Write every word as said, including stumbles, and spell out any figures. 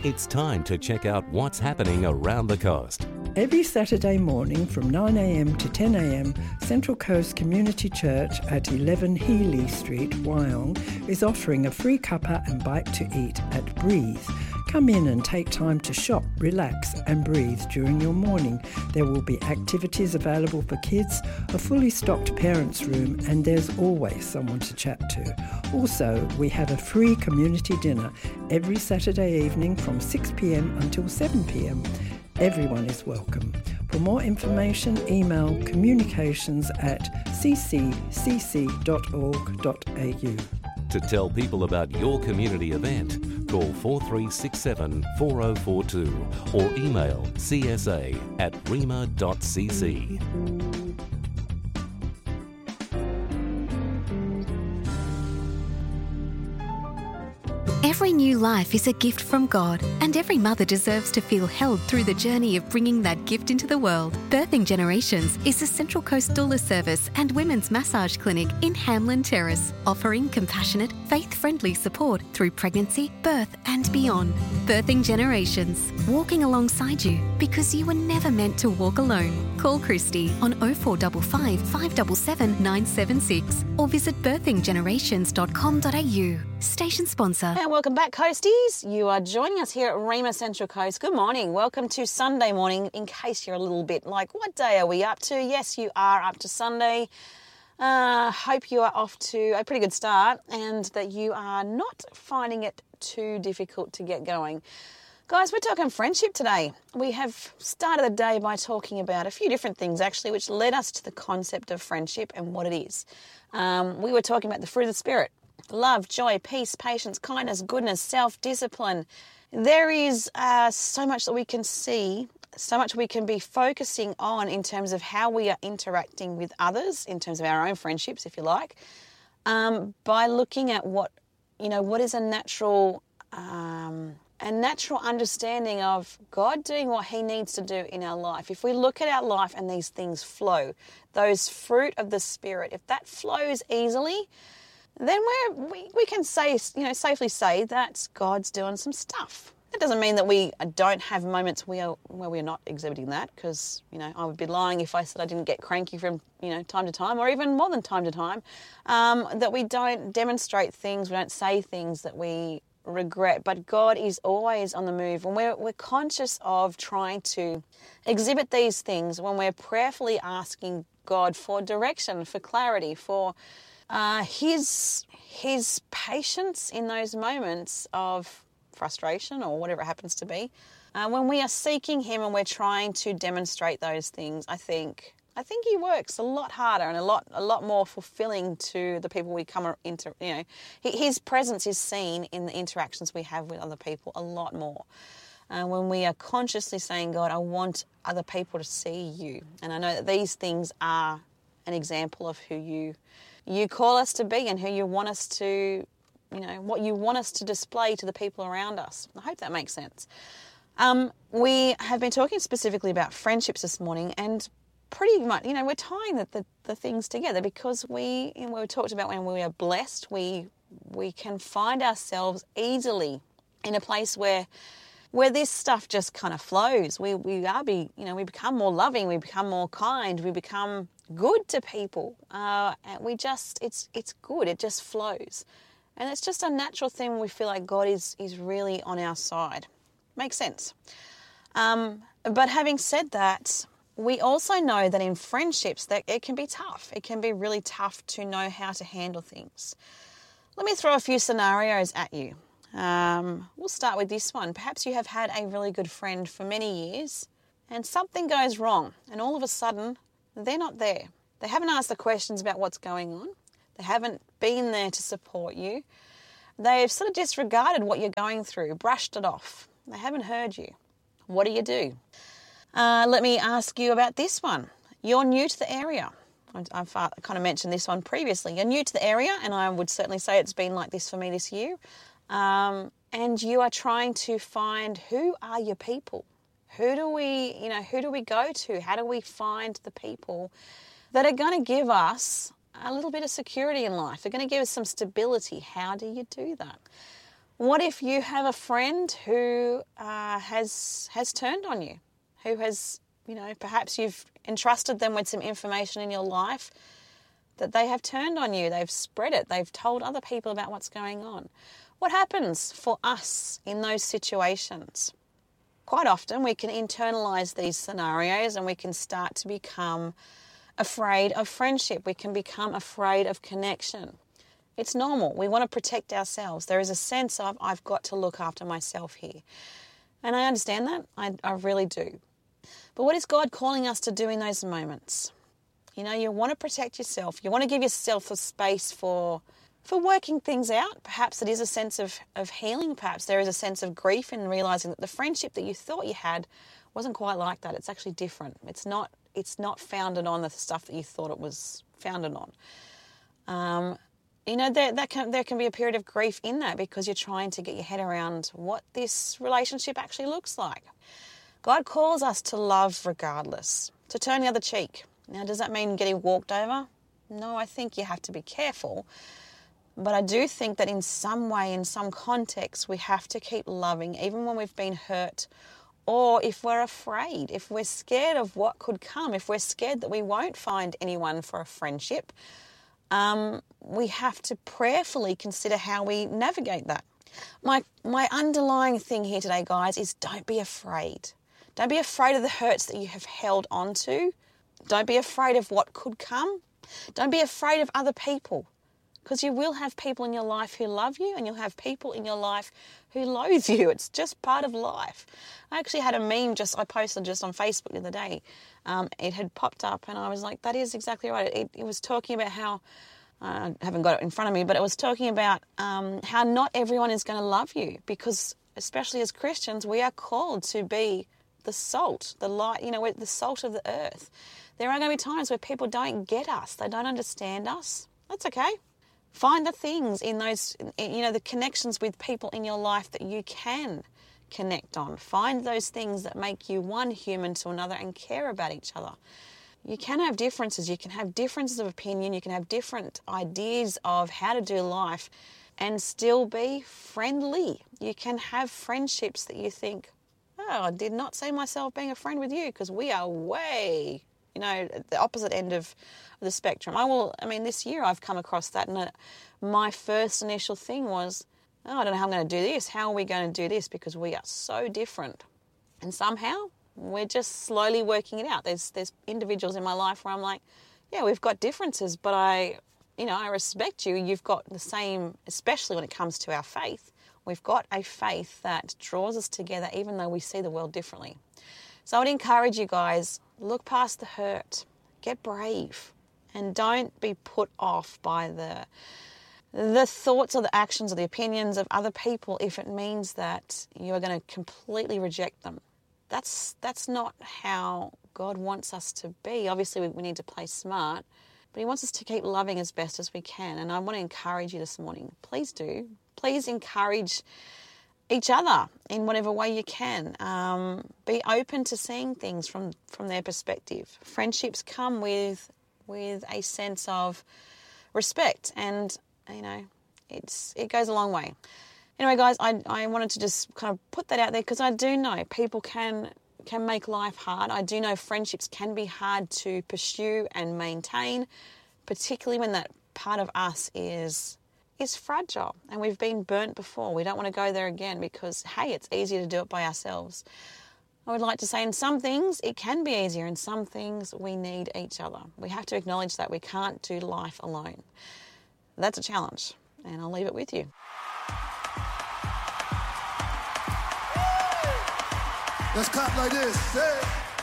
It's time to check out what's happening around the coast. Every Saturday morning from nine a m to ten a m, Central Coast Community Church at eleven Healy Street, Wyong, is offering a free cuppa and bite to eat at Breathe. Come in and take time to shop, relax and breathe during your morning. There will be activities available for kids, a fully stocked parents' room, and there's always someone to chat to. Also, we have a free community dinner every Saturday evening from six p m until seven p m. Everyone is welcome. For more information, email communications at c c c c dot org dot a u. To tell people about your community event, call four three six seven, four oh four two or email c s a at rema dot c c. Every new life is a gift from God, and every mother deserves to feel held through the journey of bringing that gift into the world. Birthing Generations is a Central Coast doula service and women's massage clinic in Hamlin Terrace, offering compassionate, faith-friendly support through pregnancy, birth and beyond. Birthing Generations, walking alongside you because you were never meant to walk alone. Call Christy on oh four five five, five seven seven, nine seven six or visit birthing generations dot com dot a u. Station sponsor. And welcome back, Coasties. You are joining us here at Rema Central Coast. Good morning. Welcome to Sunday morning. In case you're a little bit like, what day are we up to? Yes, you are up to Sunday. Uh, hope you are off to a pretty good start and that you are not finding it too difficult to get going. Guys, we're talking friendship today. We have started the day by talking about a few different things, actually, which led us to the concept of friendship and what it is. Um, we were talking about the fruit of the Spirit. Love, joy, peace, patience, kindness, goodness, self-discipline. There is uh, so much that we can see, so much we can be focusing on in terms of how we are interacting with others, in terms of our own friendships, if you like, um, by looking at what, you know, what is a natural, um, a natural understanding of God doing what he needs to do in our life. If we look at our life and these things flow, those fruit of the Spirit, if that flows easily, then we're, we we can say, you know, safely say that God's doing some stuff. That doesn't mean that we don't have moments where, where we're not exhibiting that, because, you know, I would be lying if I said I didn't get cranky from, you know, time to time, or even more than time to time, um, that we don't demonstrate things, we don't say things that we regret. But God is always on the move, and we're, we're conscious of trying to exhibit these things when we're prayerfully asking God for direction, for clarity, for Uh, his his patience in those moments of frustration or whatever it happens to be. Uh, when we are seeking him and we're trying to demonstrate those things, I think I think he works a lot harder and a lot a lot more fulfilling to the people we come into. You know, his presence is seen in the interactions we have with other people a lot more. Uh, when we are consciously saying, God, I want other people to see you, and I know that these things are an example of who you. you call us to be and who you want us to, you know, what you want us to display to the people around us. I hope that makes sense. Um, we have been talking specifically about friendships this morning, and pretty much, you know, we're tying the, the, the things together because we, you know, we talked about when we are blessed, we we can find ourselves easily in a place where where this stuff just kind of flows. We we are be, you know, we become more loving, we become more kind, we become good to people. Uh, and we just, it's it's good. It just flows. And it's just a natural thing when we feel like God is, is really on our side. Makes sense. Um, but having said that, we also know that in friendships that it can be tough. It can be really tough to know how to handle things. Let me throw a few scenarios at you. Um, we'll start with this one. Perhaps you have had a really good friend for many years and something goes wrong and all of a sudden they're not there. They haven't asked the questions about what's going on. They haven't been there to support you. They've sort of disregarded what you're going through, brushed it off. They haven't heard you. What do you do? Uh, let me ask you about this one. You're new to the area. I've kind of mentioned this one previously. You're new to the area, and I would certainly say it's been like this for me this year. Um, and you are trying to find, who are your people? Who do we, you know, who do we go to? How do we find the people that are going to give us a little bit of security in life? They're going to give us some stability. How do you do that? What if you have a friend who uh, has has turned on you, who has, you know, perhaps you've entrusted them with some information in your life that they have turned on you, they've spread it, they've told other people about what's going on. What happens for us in those situations? Quite often we can internalise these scenarios and we can start to become afraid of friendship. We can become afraid of connection. It's normal. We want to protect ourselves. There is a sense of, I've got to look after myself here. And I understand that. I, I really do. But what is God calling us to do in those moments? You know, you want to protect yourself. You want to give yourself a space for for working things out. Perhaps it is a sense of, of healing. Perhaps there is a sense of grief in realising that the friendship that you thought you had wasn't quite like that. It's actually different. It's not it's not founded on the stuff that you thought it was founded on. Um, you know, there, that can, there can be a period of grief in that because you're trying to get your head around what this relationship actually looks like. God calls us to love regardless, to turn the other cheek. Now, does that mean getting walked over? No, I think you have to be careful. But I do think that in some way, in some context, we have to keep loving, even when we've been hurt, or if we're afraid, if we're scared of what could come, if we're scared that we won't find anyone for a friendship, um, we have to prayerfully consider how we navigate that. My, my underlying thing here today, guys, is don't be afraid. Don't be afraid of the hurts that you have held on to. Don't be afraid of what could come. Don't be afraid of other people, because you will have people in your life who love you and you'll have people in your life who loathe you. It's just part of life. I actually had a meme just I posted just on Facebook the other day. Um, it had popped up and I was like, that is exactly right. It, it was talking about how, uh, I haven't got it in front of me, but it was talking about um, how not everyone is going to love you, because especially as Christians, we are called to be the salt, the light, you know, we're the salt of the earth. There are going to be times where people don't get us. They don't understand us. That's okay. Find the things in those, you know, the connections with people in your life that you can connect on. Find those things that make you one human to another and care about each other. You can have differences. You can have differences of opinion. You can have different ideas of how to do life and still be friendly. You can have friendships that you think, oh, I did not see myself being a friend with you, because we are way, you know, at the opposite end of the spectrum. I will, I mean, this year I've come across that, and my first initial thing was, oh, I don't know how I'm going to do this. How are we going to do this? Because we are so different. And somehow we're just slowly working it out. There's there's individuals in my life where I'm like, yeah, we've got differences, but I, you know, I respect you. You've got the same, especially when it comes to our faith. We've got a faith that draws us together even though we see the world differently. So I would encourage you guys, look past the hurt, get brave, and don't be put off by the the thoughts or the actions or the opinions of other people if it means that you're going to completely reject them. That's that's not how God wants us to be. Obviously, we, we need to play smart, but he wants us to keep loving as best as we can. And I want to encourage you this morning. Please do. Please encourage each other in whatever way you can. Um, be open to seeing things from, from their perspective. Friendships come with with a sense of respect, and you know, it's it goes a long way. Anyway, guys, I I wanted to just kind of put that out there because I do know people can can make life hard. I do know friendships can be hard to pursue and maintain, particularly when that part of us is is fragile and we've been burnt before. We don't want to go there again because, hey, it's easier to do it by ourselves. I would like to say in some things it can be easier, in some things we need each other. We have to acknowledge that we can't do life alone. That's a challenge, and I'll leave it with you. Let's clap like this. Hey.